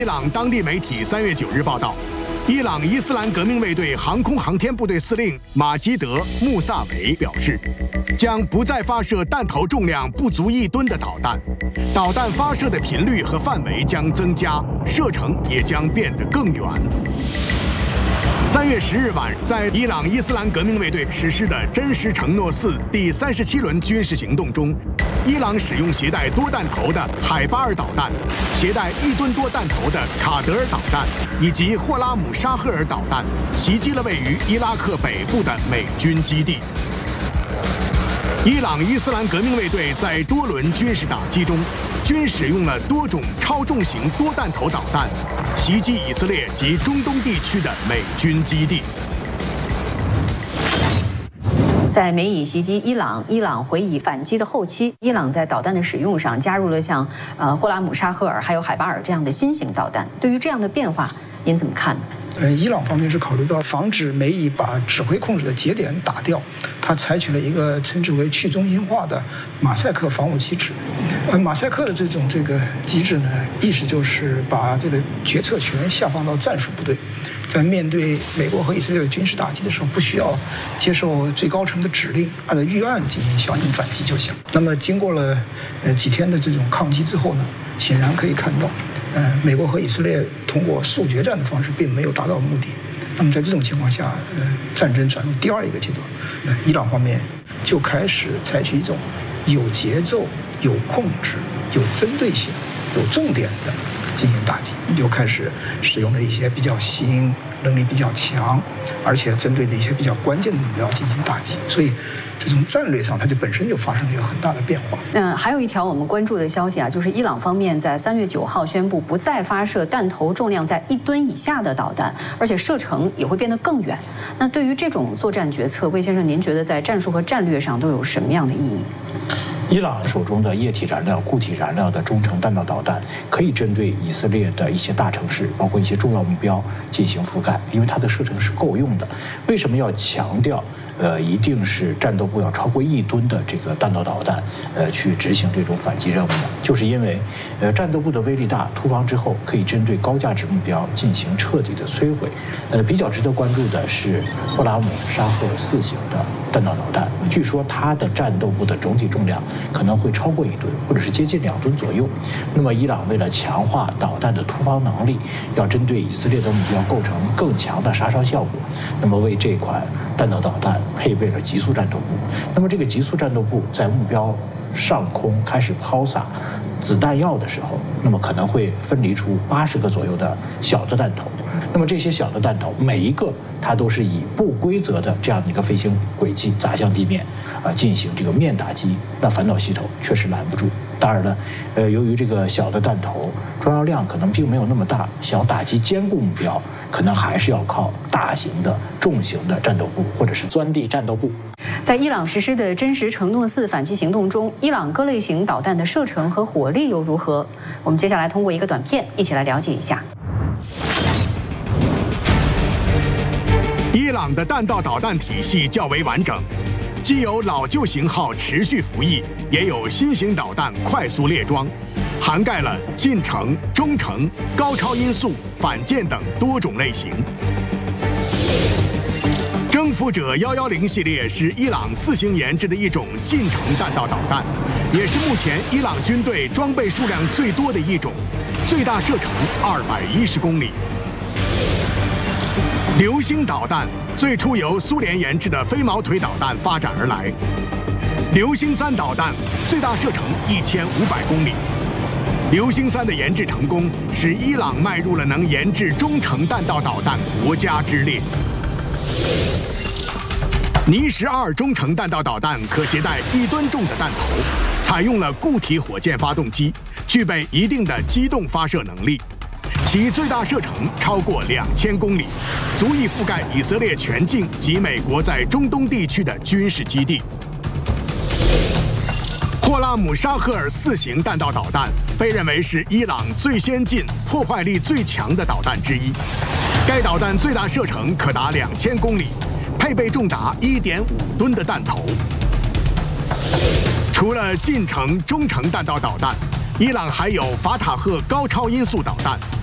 伊朗当地媒体3月9日报道，伊朗伊斯兰革命卫队航空航天部队司令马基德·穆萨维表示，将不再发射弹头重量不足1吨的导弹，导弹发射的频率和范围将增加，射程也将变得更远。3月10日晚，在伊朗伊斯兰革命卫队实施的真实承诺4第37轮军事行动中，伊朗使用携带多弹头的海巴尔导弹，携带1吨多弹头的卡德尔导弹以及霍拉姆沙赫尔导弹，袭击了位于伊拉克北部的美军基地。伊朗伊斯兰革命卫队在多轮军事打击中，均使用了多种超重型多弹头导弹，袭击以色列及中东地区的美军基地。 在美以袭击伊朗回以反击的后期，伊朗在导弹的使用上加入了像霍拉姆沙赫尔还有海巴尔这样的新型导弹。对于这样的变化，您怎么看呢？ 伊朗方面是考虑到防止美以把指挥控制的节点打掉，它采取了一个称之为去中心化的马赛克防务机制。马赛克的这个机制呢，意思就是把这个决策权下放到战术部队，在面对美国和以色列的军事打击的时候，不需要接受最高层的指令，按照预案进行响应反击就行。那么经过了几天的这种抗击之后呢，显然可以看到，美国和以色列通过速决战的方式并没有达到目的。那么在这种情况下，战争转入第二一个阶段，伊朗方面就开始采取一种有节奏、有控制、有针对性、有重点的进行打击，就开始使用了一些比较新、能力比较强，而且针对的一些比较关键的目标进行打击。所以，这种战略上它就本身就发生了一个很大的变化。 还有一条我们关注的消息啊，就是伊朗方面在3月9号宣布不再发射弹头重量在1吨以下的导弹，而且射程也会变得更远。那对于这种作战决策，魏先生，您觉得在战术和战略上都有什么样的意义？ 伊朗手中的液体燃料、固体燃料的中程弹道导弹，可以针对以色列的一些大城市，包括一些重要目标进行覆盖，因为它的射程是够用的。为什么要强调一定是战斗部要超过1吨的这个弹道导弹，去执行这种反击任务呢？就是因为，战斗部的威力大，突防之后可以针对高价值目标进行彻底的摧毁。比较值得关注的是霍拉姆沙赫尔4型的弹道导弹，据说它的战斗部的总体重量可能会超过1吨，或者是接近2吨左右。那么，伊朗为了强化导弹的突防能力，要针对以色列的目标构成更强的杀伤效果，那么为这款弹道导弹配备了极速战斗部。那么这个极速战斗部在目标上空开始抛洒子弹药的时候，那么可能会分离出80个左右的小的弹头。那么这些小的弹头，每一个它都是以不规则的这样的一个飞行轨迹砸向地面，进行这个面打击。那反导系统确实拦不住。当然了，由于这个小的弹头装药量可能并没有那么大，想要打击坚固目标，可能还是要靠大型的重型的战斗部或者是钻地战斗部。 在伊朗实施的真实承诺4反击行动中，伊朗各类型导弹的射程和火力又如何？我们接下来通过一个短片一起来了解一下。 伊朗的弹道导弹体系较为完整，既有老旧型号持续服役，也有新型导弹快速列装，涵盖了近程、中程、高超音速、反舰等多种类型。征服者110系列是伊朗自行研制的一种近程弹道导弹，也是目前伊朗军队装备数量最多的一种，最大射程210公里。流星导弹最初由苏联研制的飞毛腿导弹发展而来，流星3导弹最大射程1500公里。流星3的研制成功，使伊朗迈入了能研制中程弹道导弹国家之列。尼12中程弹道导弹可携带1吨重的弹头，采用了固体火箭发动机，具备一定的机动发射能力。其最大射程超过2000公里，足以覆盖以色列全境及美国在中东地区的军事基地。霍拉姆沙赫尔4型弹道导弹被认为是伊朗最先进、破坏力最强的导弹之一。该导弹最大射程可达2000公里，配备重达1.5吨的弹头。除了近程、中程弹道导弹，伊朗还有法塔赫高超音速导弹。